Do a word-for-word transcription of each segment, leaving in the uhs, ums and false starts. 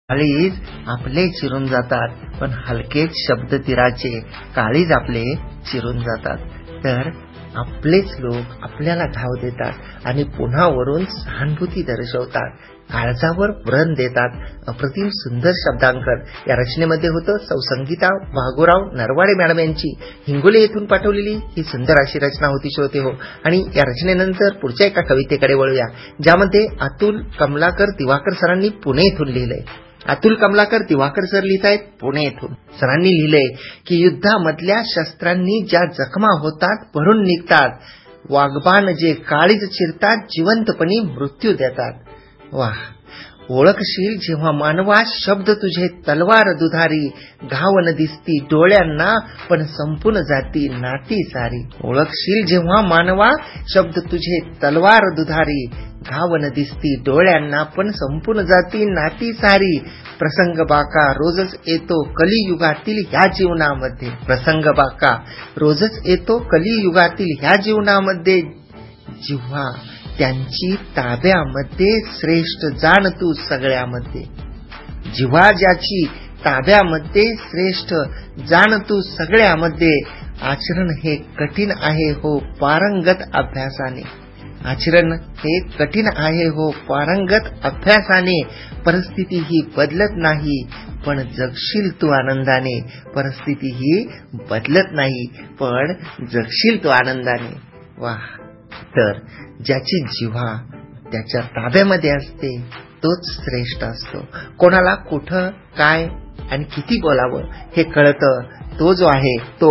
काळीज आपले चिरून जातात, पण हलकेच शब्द तीराचे काळीज आपले चिरून जातात. तर आपलेच लोक आपल्याला घाव देतात आणि पुन्हा वरून सहानुभूती दर्शवतात, काळजावर व्रण देतात. अप्रतिम सुंदर शब्दांकन या रचनेमध्ये होतं. सौ संगीता वाघोराव नरवाडे मॅडम यांची हिंगोली येथून पाठवलेली ही सुंदर अशी रचना होती श्रोते हो. आणि या रचनेनंतर पुढच्या एका कवितेकडे वळूया, ज्यामध्ये अतुल कमलाकर दिवाकर सरांनी पुणे येथून लिहिलंय. अतुल कमलाकर दिवाकर सर लिहितायत पुणे येथून. सरांनी लिहिलंय की युद्धामधल्या शस्त्रांनी ज्या जखमा होतात, भरून निघतात, वाघबाण जे काळीज चिरतात, जिवंतपणी मृत्यू देतात. वाह! ओळखशील जेव्हा मानवा शब्द तुझे तलवार दुधारी, घावन दिसती डोळ्यांना पण संपून जाती नाती सारी. ओळखशील जेव्हा मानवा शब्द तुझे तलवार दुधारी, घावन दिसती डोळ्यांना पण संपून जाती नाती सारी. प्रसंग बाका रोजच येतो कलियुगातील ह्या जीवनामध्ये. प्रसंग बाका रोजच येतो कलियुगातील ह्या जीवनामध्ये. जिव्हा त्यांची ताब्यामध्ये श्रेष्ठ जाण तू सगळ्यामध्ये. जिव्हा ज्याची ताब्यामध्ये श्रेष्ठ जाण तू सगळ्यामध्ये. आचरण हे कठीण आहे हो पारंगत अभ्यासाने. आचरण हे कठीण आहे हो पारंगत अभ्यासाने. परिस्थिती ही बदलत नाही पण जगशील तू आनंदाने. परिस्थिती ही बदलत नाही पण जगशील तू आनंदाने. वाह! तर ज्याची जिव्हा त्याच्या ताब्यामध्ये असते तोच श्रेष्ठ असतो. कोणाला कुठं काय आणि किती बोलावं हे कळतं, तो जो आहे तो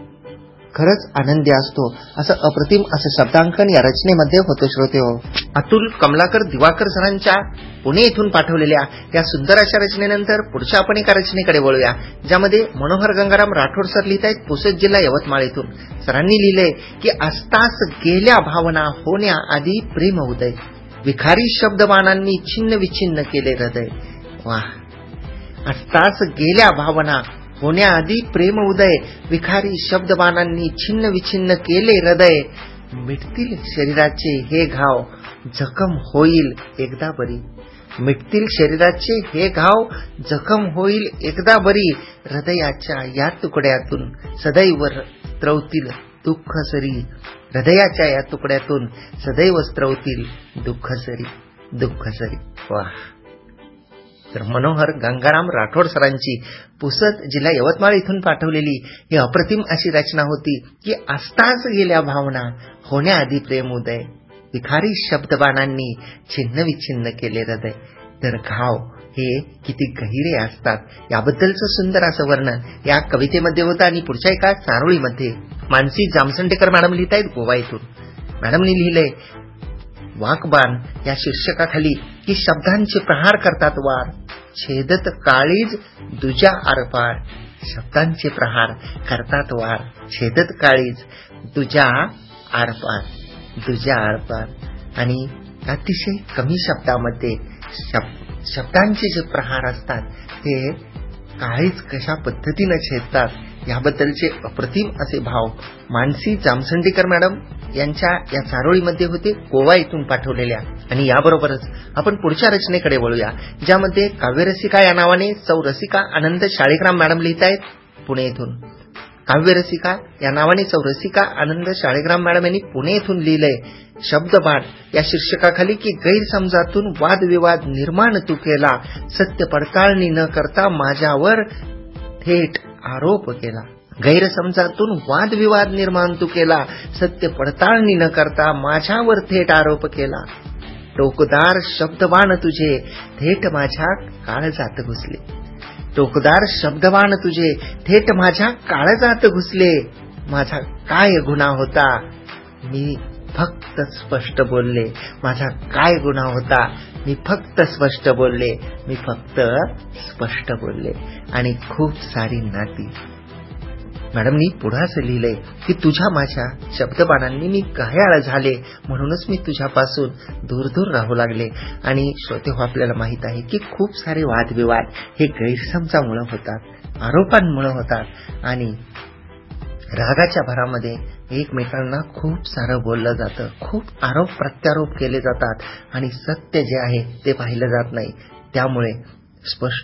खरंच आनंदी असतो. असं अप्रतिम असं शब्दांकन या रचनेमध्ये होतं श्रोते हो. अतुल कमलाकर दिवाकर सरांच्या पुणे येथून पाठवलेल्या या सुंदर अशा रचनेनंतर पुढच्या आपण एका रचनेकडे वळूया, ज्यामध्ये मनोहर गंगाराम राठोड सर लिहित आहेत पुसद जिल्हा यवतमाळ येथून. सरांनी लिहिलंय की आस्तास गेल्या भावना होण्याआधी प्रेम उदय, विखारी शब्दबाणांनी छिन्न विछिन्न केले हृदय. वाह! आस्तास गेल्या भावना होण्याआधी प्रेम उदय, विखारी शब्दबाणांनी छिन्न विछिन्न केले हृदय. मिटतील शरीराचे हे घाव, जखम होईल एकदा बरी. मिटतील शरीराचे हे घाव, जखम होईल एकदा बरी. हृदयाच्या या तुकड्यातून सदैव स्त्रवतील दुःख सरी. हृदयाच्या या तुकड्यातून सदैव स्त्रवतील दुःख सरी, दुःख सरी. वाह! तर मनोहर गंगाराम राठोड सरांची पुसद जिल्हा यवतमाळ इथून पाठवलेली ही अप्रतिम अशी रचना होती की आस्तास गेल्या भावना होण्याआधी प्रेम उदय, विखारी शब्दबाणांनी छिन्न विछिन्न केले हृदय. तर घाव हे किती गहिरे असतात याबद्दलचं सुंदर असं वर्णन या कवितेमध्ये होतं. आणि पुढच्या एका चारोळीमध्ये मानसी जामसंडेकर मॅडम लिहित आहेत गोवा येथून. मॅडमनी लिहिलंय वाघबाण या शीर्षकाखाली की शब्दांचे प्रहार करतात वार, छेदत काळीज दुजा आरपार. शब्दांचे प्रहार करतात वार, छेदत काळीज दुजा आरपार, दुजा आरपार. आणि अतिशय कमी शब्दामध्ये शब्द शब्दांचे जे प्रहार असतात ते काळीज कशा पद्धतीने छेदतात याबद्दलचे अप्रतिम असे भाव मानसी जामसंडेकर मॅडम यांच्या या चारोळीमध्ये होते गोवा इथून पाठवलेल्या. आणि याबरोबरच आपण पुढच्या रचनेकडे वळूया, ज्यामध्ये काव्यरसिका या नावाने सौ रसिका आनंद शाळीग्राम मॅडम लिहित आहेत पुणे येथून. काव्यरसिका या नावाने सौ रसिका आनंद शाळीग्राम मॅडम यांनी पुणे येथून लिहिलंय शब्दबाण या शीर्षकाखाली की गैरसमजातून वादविवाद निर्माण तू केला, सत्य पडताळणी न करता माझ्यावर थेट आरोप केला. गैरसमजातून वादविवाद निर्माण तू केला, सत्य पडताळणी न करता माझ्यावर थेट आरोप केला. टोकदार शब्दबाण तुझे थेट माझ्या काळजात घुसले. टोकदार शब्दबाण तुझे थेट माझ्या काळजात घुसले. माझा काय गुन्हा होता मी फक्त स्पष्ट बोलले. माझा काय गुन्हा होता मी फक्त स्पष्ट बोलले. मी फक्त स्पष्ट बोलले. आणि खूप सारी नाती. मॅडमनी पुढे असं लिहिलंय की तुझ्या माझ्या शब्दबाणांनी मी घायाळ झाले, म्हणूनच मी तुझ्यापासून दूर दूर राहू लागले. आणि श्रोते हो, आपल्याला माहित आहे की खूप सारे वादविवाद हे गैरसमजामुळे होतात, आरोपांमुळे होतात. आणि रागाच्या भरामध्ये एकमेकांना खूप सारं बोललं जातं, खूप आरोप प्रत्यारोप केले जातात आणि सत्य जे आहे ते पाहिलं जात नाही. त्यामुळे स्पष्ट